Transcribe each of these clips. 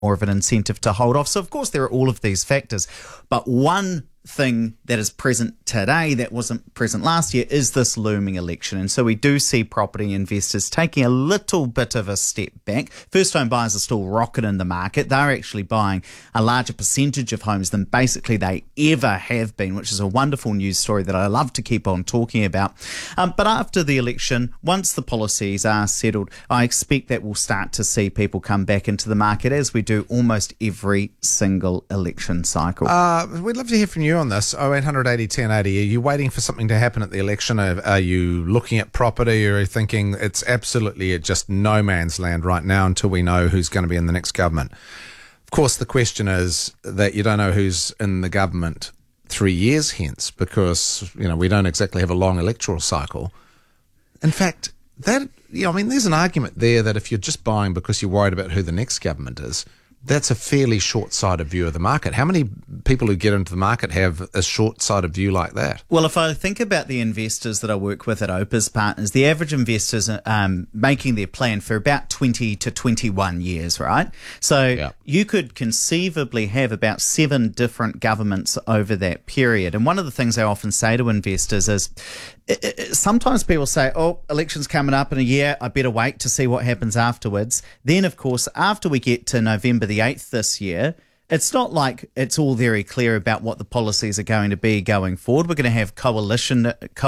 more of an incentive to hold off. So, of course, there are all of these factors. But one thing that is present today that wasn't present last year is this looming election. And so we do see property investors taking a little bit of a step back. First home buyers are still rocking in the market. They're actually buying a larger percentage of homes than basically they ever have been, which is a wonderful news story that I love to keep on talking about. But after the election, once the policies are settled, I expect that we'll start to see people come back into the market as we do almost every single election cycle. We'd love to hear from you on this. 0800 80 1080. Are you waiting for something to happen at the election? Are you looking at property, or are you thinking it's absolutely just no man's land right now until we know who's going to be in the next government? Of course, the question is that you don't know who's in the government 3 years hence, because we don't exactly have a long electoral cycle. In fact, there's an argument there that if you're just buying because you're worried about who the next government is, that's a fairly short-sighted view of the market. How many people who get into the market have a short-sighted view like that? Well, if I think about the investors that I work with at Opus Partners, the average investors are making their plan for about 20 to 21 years, right? So you could conceivably have about 7 different governments over that period. And one of the things I often say to investors is, sometimes people say, election's coming up in a year, I better wait to see what happens afterwards. Then, of course, after we get to November the 8th this year, it's not like it's all very clear about what the policies are going to be going forward. We're going to have coalition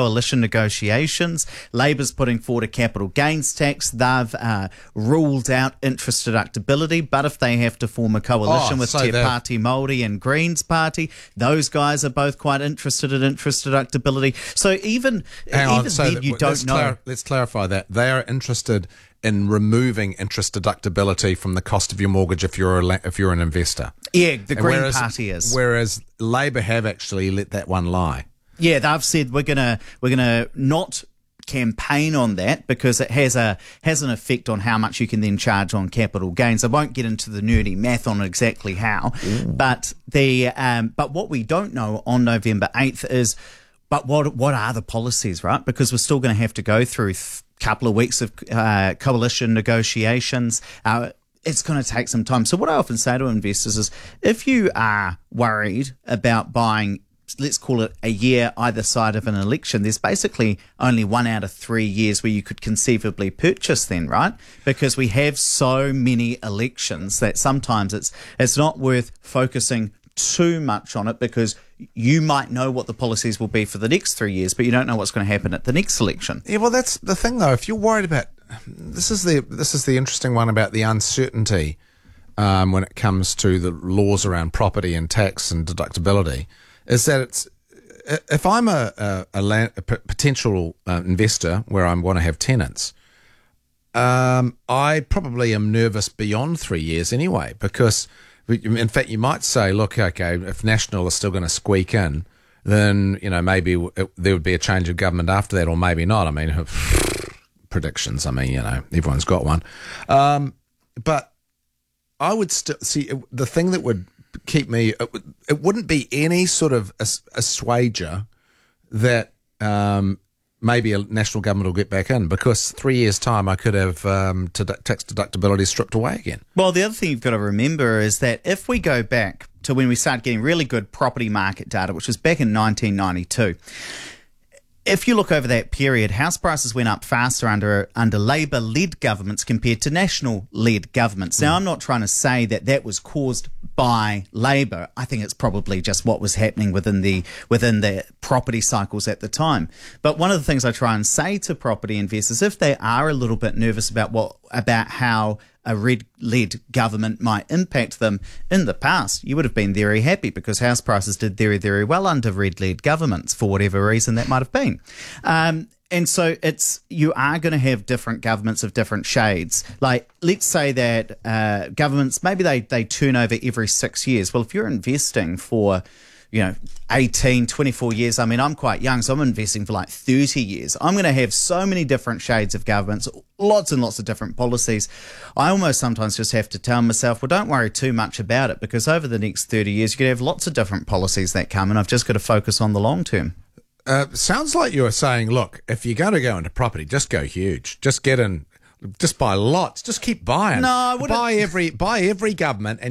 negotiations. Labor's putting forward a capital gains tax. They've ruled out interest deductibility, but if they have to form a coalition with Te Pāti Māori and Greens Party, those guys are both quite interested in interest deductibility. So even you don't know. Let's clarify that. They are interested in removing interest deductibility from the cost of your mortgage if you're an investor. Yeah, the Green Party is. Whereas Labor have actually let that one lie. Yeah, they've said we're gonna not campaign on that because it has an effect on how much you can then charge on capital gains. I won't get into the nerdy math on exactly how, but what we don't know on November 8th is, but what are the policies, right? Because we're still going to have to go through couple of weeks of coalition negotiations. It's going to take some time. So what I often say to investors is, if you are worried about buying, let's call it a year either side of an election, there's basically only 1 out of 3 years where you could conceivably purchase then, right? Because we have so many elections that sometimes it's not worth focusing too much on it, because you might know what the policies will be for the next 3 years, but you don't know what's going to happen at the next election. Yeah, well, that's the thing, though. If you're worried about this is the interesting one about the uncertainty when it comes to the laws around property and tax and deductibility, is that if I'm a potential investor where I want to have tenants, I probably am nervous beyond 3 years anyway, because in fact, you might say, look, okay, if National is still going to squeak in, then, maybe there would be a change of government after that, or maybe not. I mean, predictions, everyone's got one. But I would still see the thing that would keep me, it wouldn't be any sort of assuager that maybe a national government will get back in, because 3 years' time I could have tax deductibility stripped away again. Well, the other thing you've got to remember is that if we go back to when we started getting really good property market data, which was back in 1992, if you look over that period, house prices went up faster under Labor-led governments compared to National-led governments. Now, I'm not trying to say that was caused by Labor. I think it's probably just what was happening within the property cycles at the time. But one of the things I try and say to property investors, if they are a little bit nervous about how a red-led government might impact them, in the past, you would have been very happy because house prices did very, very well under red-led governments for whatever reason that might have been. And so you are going to have different governments of different shades. Like, let's say that governments, maybe they turn over every 6 years. Well, if you're investing for 18, 24 years. I mean, I'm quite young, so I'm investing for like 30 years. I'm going to have so many different shades of governments, lots and lots of different policies. I almost sometimes just have to tell myself, well, don't worry too much about it, because over the next 30 years, you're going to have lots of different policies that come, and I've just got to focus on the long term. Sounds like you're saying, look, if you're going to go into property, just go huge. Just get in Just buy lots. Just keep buying. No, I wouldn't. Buy every government and